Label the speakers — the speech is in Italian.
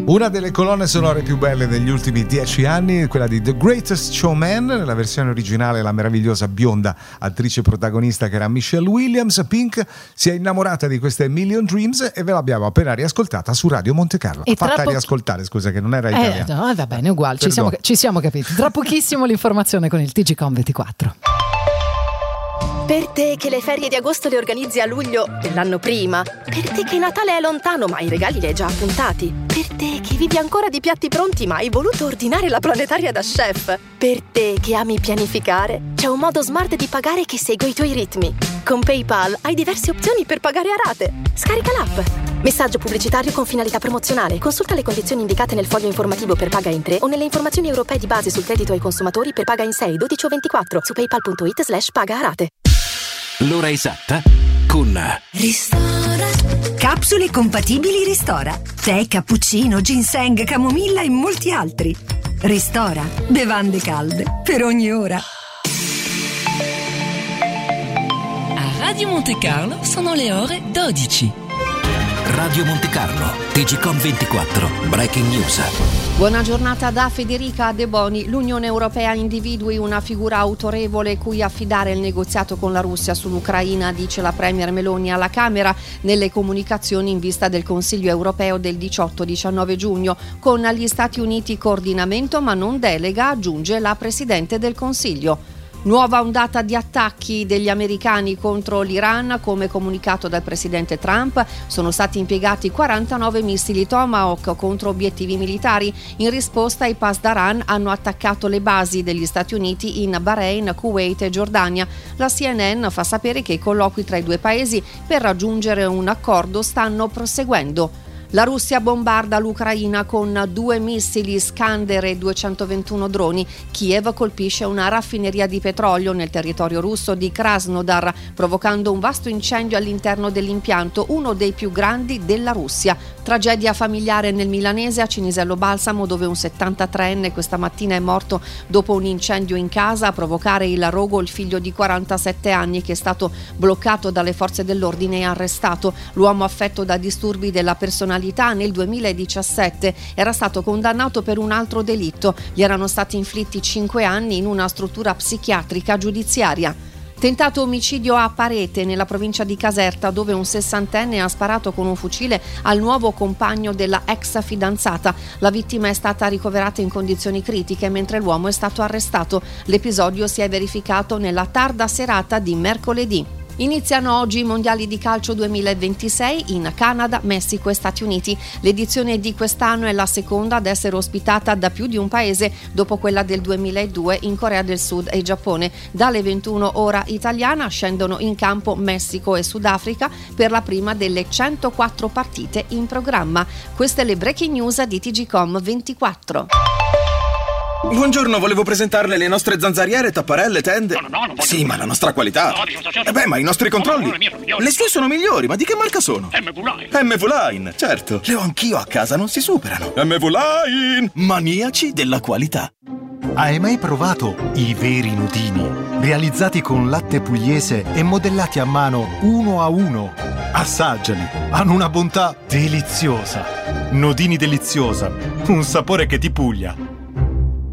Speaker 1: Una delle colonne sonore più belle degli ultimi 10 anni, quella di The Greatest Showman, nella versione originale la meravigliosa bionda attrice protagonista che era Michelle Williams. Pink si è innamorata di queste Million Dreams e ve l'abbiamo appena riascoltata su Radio Monte Carlo. Fatta riascoltare, scusa, che non era italiano.
Speaker 2: No, va bene, uguale, ci siamo capiti. Tra pochissimo l'informazione con il TGcom 24.
Speaker 3: Per te che le ferie di agosto le organizzi a luglio dell'anno prima, per te che Natale è lontano ma i regali li hai già appuntati, per te che vivi ancora di piatti pronti ma hai voluto ordinare la planetaria da chef, per te che ami pianificare, c'è un modo smart di pagare che segue i tuoi ritmi. Con PayPal hai diverse opzioni per pagare a rate. Scarica l'app. Messaggio pubblicitario con finalità promozionale. Consulta le condizioni indicate nel foglio informativo per paga in 3 o nelle informazioni europee di base sul credito ai consumatori per paga in 6, 12 o 24 su paypal.it/paga a rate.
Speaker 4: L'ora esatta con
Speaker 5: Ristora. Capsule compatibili Ristora. Tè, cappuccino, ginseng, camomilla e molti altri. Ristora. Bevande calde per ogni ora.
Speaker 6: A Radio Monte Carlo sono le ore 12.
Speaker 4: Radio Monte Carlo, TGcom 24, Breaking News.
Speaker 7: Buona giornata da Federica De Boni. L'Unione Europea individui una figura autorevole cui affidare il negoziato con la Russia sull'Ucraina, dice la Premier Meloni alla Camera nelle comunicazioni in vista del Consiglio Europeo del 18-19 giugno. Con gli Stati Uniti coordinamento ma non delega, aggiunge la Presidente del Consiglio. Nuova ondata di attacchi degli americani contro l'Iran. Come comunicato dal presidente Trump, sono stati impiegati 49 missili Tomahawk contro obiettivi militari. In risposta, i Pasdaran hanno attaccato le basi degli Stati Uniti in Bahrain, Kuwait e Giordania. La CNN fa sapere che i colloqui tra i due paesi per raggiungere un accordo stanno proseguendo. La Russia bombarda l'Ucraina con 2 missili Iskander e 221 droni. Kiev colpisce una raffineria di petrolio nel territorio russo di Krasnodar, provocando un vasto incendio all'interno dell'impianto, uno dei più grandi della Russia. Tragedia familiare nel milanese a Cinisello Balsamo, dove un 73enne questa mattina è morto dopo un incendio in casa. A provocare il rogo il figlio di 47 anni che è stato bloccato dalle forze dell'ordine e arrestato. L'uomo affetto da disturbi della personalità nel 2017 era stato condannato per un altro delitto. Gli erano stati inflitti 5 anni in una struttura psichiatrica giudiziaria. Tentato omicidio a Parete, nella provincia di Caserta, dove un 60enne ha sparato con un fucile al nuovo compagno della ex fidanzata. La vittima è stata ricoverata in condizioni critiche mentre l'uomo è stato arrestato. L'episodio si è verificato nella tarda serata di mercoledì. Iniziano oggi i mondiali di calcio 2026 in Canada, Messico e Stati Uniti. L'edizione di quest'anno è la seconda ad essere ospitata da più di un paese dopo quella del 2002 in Corea del Sud e Giappone. Dalle 21 ora italiana scendono in campo Messico e Sudafrica per la prima delle 104 partite in programma. Queste le breaking news di TGcom 24.
Speaker 8: Buongiorno, volevo presentarle le nostre zanzariere, tapparelle, tende.
Speaker 9: No, non voglio.
Speaker 8: Sì, ma la nostra qualità. Ma i nostri controlli.
Speaker 9: No, le mie sono migliori.
Speaker 8: Le sue sono migliori, ma di che marca sono? MV Line, certo. Le ho anch'io a casa, non si superano. MV Line, maniaci della qualità.
Speaker 10: Hai mai provato i veri nudini? Realizzati con latte pugliese e modellati a mano uno a uno. Assaggiali, hanno una bontà deliziosa. Nodini deliziosa, un sapore che ti puglia.